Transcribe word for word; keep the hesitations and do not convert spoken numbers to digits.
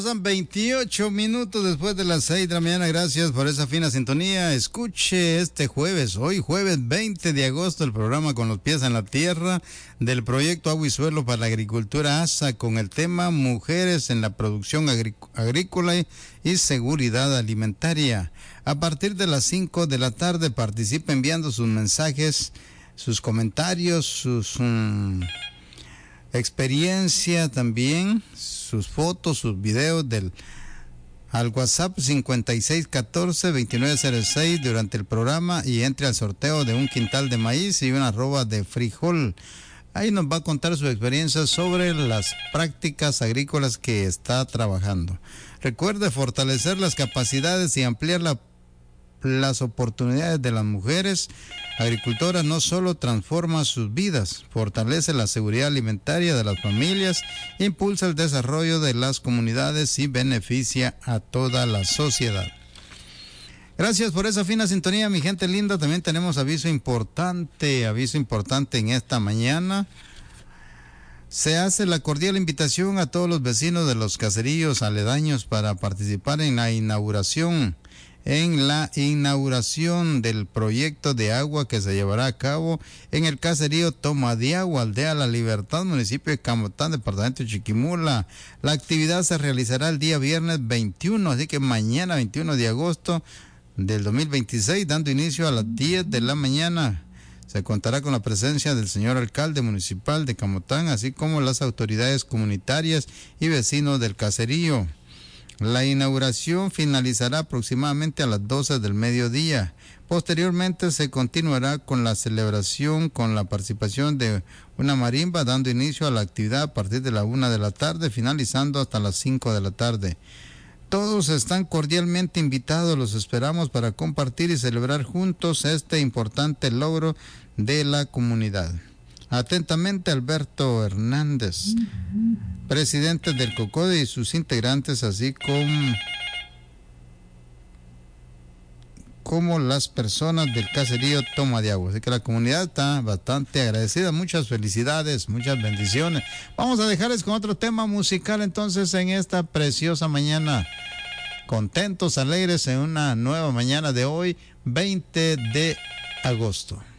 Pasan veintiocho minutos después de las seis de la mañana. Gracias por esa fina sintonía. Escuche este jueves, hoy jueves veinte de agosto, el programa Con los pies en la tierra del proyecto Agua y Suelo para la Agricultura A S A, con el tema Mujeres en la Producción Agrícola y Seguridad Alimentaria. A partir de las cinco de la tarde participe enviando sus mensajes, sus comentarios, sus um, experiencia también, sus fotos, sus videos del al WhatsApp cincuenta y seis catorce veintinueve cero seis durante el programa y entre al sorteo de un quintal de maíz y una arroba de frijol. Ahí nos va a contar su experiencia sobre las prácticas agrícolas que está trabajando. Recuerde fortalecer las capacidades y ampliar la las oportunidades de las mujeres agricultoras. No solo transforma sus vidas, fortalece la seguridad alimentaria de las familias, impulsa el desarrollo de las comunidades y beneficia a toda la sociedad. Gracias por esa fina sintonía, mi gente linda. También tenemos aviso importante, aviso importante en esta mañana. Se hace la cordial invitación a todos los vecinos de los caseríos aledaños para participar en la inauguración en la inauguración del proyecto de agua que se llevará a cabo en el caserío Toma de Agua, Aldea La Libertad, municipio de Camotán, departamento de Chiquimula. La actividad se realizará el día viernes veintiuno, así que mañana veintiuno de agosto del dos mil veintiséis, dando inicio a las diez de la mañana. Se contará con la presencia del señor alcalde municipal de Camotán, así como las autoridades comunitarias y vecinos del caserío. La inauguración finalizará aproximadamente a las doce del mediodía. Posteriormente se continuará con la celebración con la participación de una marimba, dando inicio a la actividad a partir de la una de la tarde, finalizando hasta las cinco de la tarde. Todos están cordialmente invitados, los esperamos para compartir y celebrar juntos este importante logro de la comunidad. Atentamente, Alberto Hernández, presidente del COCODE y sus integrantes, así como, como las personas del caserío Toma de Agua. Así que la comunidad está bastante agradecida. Muchas felicidades, muchas bendiciones. Vamos a dejarles con otro tema musical entonces en esta preciosa mañana. Contentos, alegres en una nueva mañana de hoy, veinte de agosto.